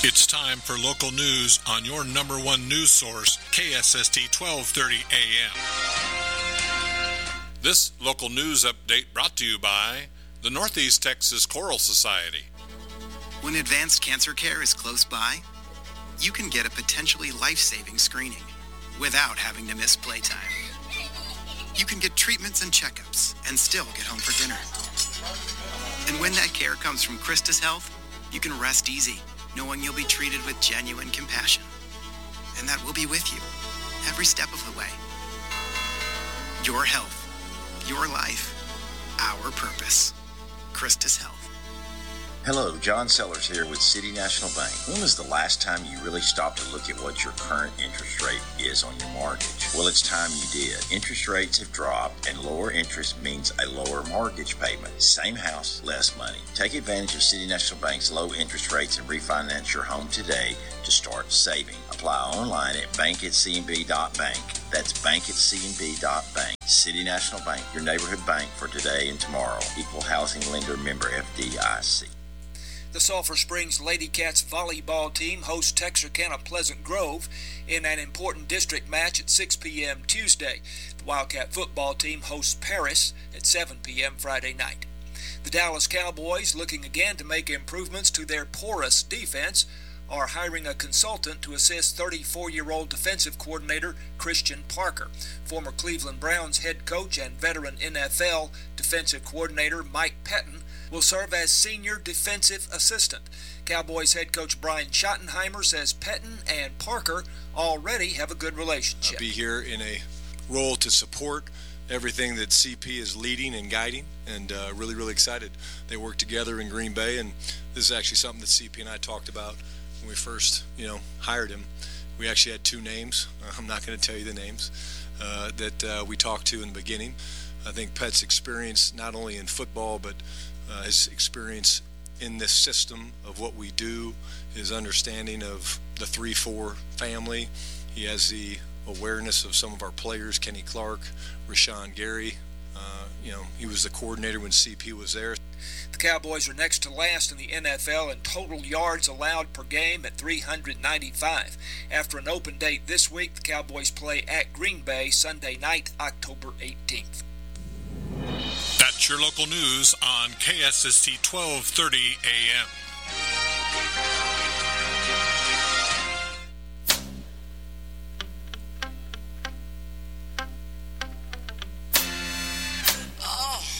It's time for local news on your number one news source, KSST 1230 AM. This local news update brought to you by the Northeast Texas Choral Society. When advanced cancer care is close by, you can get a potentially life-saving screening without having to miss playtime. You can get treatments and checkups and still get home for dinner. And when that care comes from Christus Health, you can rest easy, knowing you'll be treated with genuine compassion, and that we'll be with you every step of the way. Your health, your life, our purpose. Christus Health. Hello, John Sellers here with City National Bank. When was the last time you really stopped to look at what your current interest rate is on your mortgage? Well, it's time you did. Interest rates have dropped, and lower interest means a lower mortgage payment. Same house, less money. Take advantage of City National Bank's low interest rates and refinance your home today to start saving. Apply online at bank@cnb.bank. That's bank@cnb.bank. City National Bank, your neighborhood bank for today and tomorrow. Equal housing lender, member FDIC. The Sulphur Springs Lady Cats volleyball team hosts Texarkana Pleasant Grove in an important district match at 6 p.m. Tuesday. The Wildcat football team hosts Paris at 7 p.m. Friday night. The Dallas Cowboys, looking again to make improvements to their porous defense, are hiring a consultant to assist 34-year-old defensive coordinator Christian Parker. Former Cleveland Browns head coach and veteran NFL defensive coordinator Mike Pettin will serve as senior defensive assistant. Cowboys head coach Brian Schottenheimer says Pettin and Parker already have a good relationship. I'll be here in a role to support everything that CP is leading and guiding, and really excited. They work together in Green Bay, and this is actually something that CP and I talked about when we first, hired him. We actually had two names. I'm not going to tell you the names that we talked to in the beginning. I think Pet's experience, not only in football, but his experience in this system of what we do, his understanding of the 3-4 family. He has the awareness of some of our players, Kenny Clark, Rashawn Gary. He was the coordinator when CP was there. The Cowboys are next to last in the NFL in total yards allowed per game at 395. After an open date this week, the Cowboys play at Green Bay Sunday night, October 18th. That's your local news on KSST 1230 AM.